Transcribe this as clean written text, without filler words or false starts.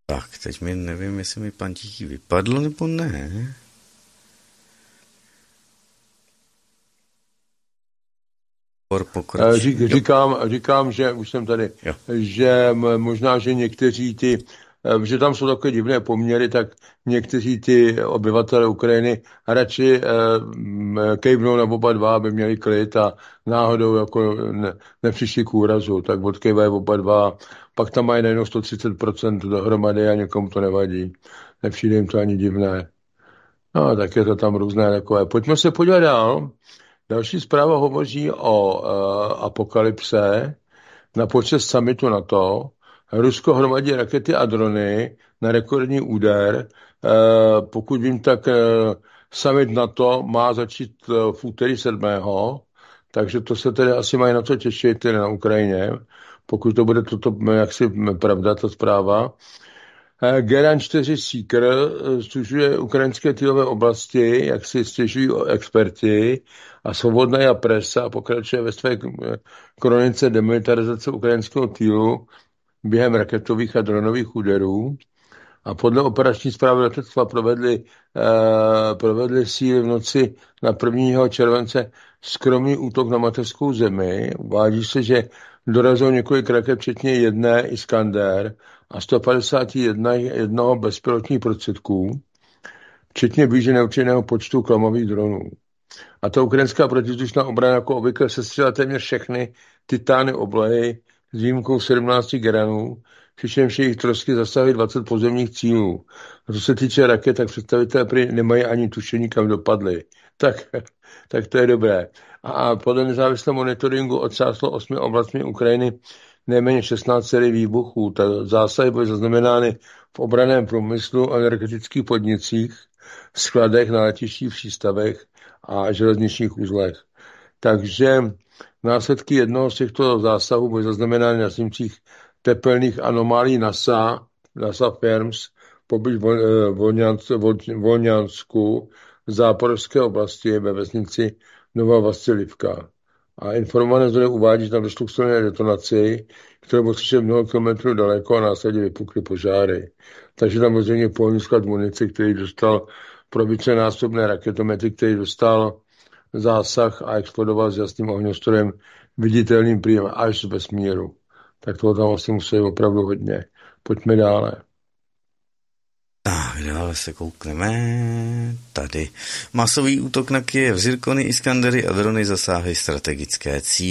Tak, teď mi nevím, jestli mi pan Tichý vypadl, nebo ne. Říkám, že už jsem tady, jo. Že možná, že někteří že tam jsou takové divné poměry, tak někteří ty obyvatele Ukrajiny radši kejvnou na oba dva, aby měli klid a náhodou jako nepřišli k úrazu, tak odkejvají oba dva, pak tam mají najednou 130% dohromady a někomu to nevadí. Nepřijde jim to ani divné. No, tak je to tam různé takové. Pojďme se podívat dál. Další zpráva hovoří o apokalypse na počest summitu NATO. Rusko hromadí rakety a drony na rekordní úder. Pokud vím, tak summit NATO má začít v úterý 7. Takže to se tedy asi mají na to těšit tedy na Ukrajině. Pokud to bude toto jaksi pravda, ta zpráva. Geran 4 Seeker služuje ukrajinské týlové oblasti, jak si stěžují experti, a Svobodná presa pokračuje ve své kronice demilitarizace ukrajinského týlu během raketových a dronových úderů. A podle operační zprávy letectva provedly síly v noci na 1. července skromný útok na mateřskou zemi. Uvádí se, že dorazilo několik raket, včetně jedné Iskander a 151 bezpilotních prostředků, včetně blíže neurčeného počtu klamových dronů. A ta ukrajinská protivzdušná obrana jako obvykle sestřelila téměř všechny titány oblohy s výjimkou 17 Geranů, přičemž jejich trosky zasahují 20 pozemních cílů. A co se týče raket, tak představitelé prý nemají ani tušení, kam dopadly. Tak to je dobré. A podle nezávislého monitoringu odsáslo 8 oblastmi Ukrajiny nejméně 16 sérií výbuchů. Ta zásahy byly zaznamenány v obranném průmyslu, energetických podnicích, skladech, na letištích, přístavech a železničních uzlech. Takže následky jednoho z těchto zásahů byly zaznamenány na snímcích tepelných anomálí NASA Firms poblíž Volňansku v záporovské oblasti ve vesnici Nová Vasilivka. A informované zdroje uvádí, že tam došlo k silné detonaci, které bylo slyšet mnoho kilometrů daleko a následně vypukly požáry. Takže tam rozhodně polní sklad munice, který dostal pro vícenásobné raketomety, který dostal zásah a explodoval s jasným ohňostrojem viditelným prý až z vesmíru. Tak toho tam asi musí opravdu hodně. Pojďme dále. Tak, dále se koukneme. Tady. Masový útok na Kyjev, Zirkony, Iskandery a drony zasáhly strategické cíle.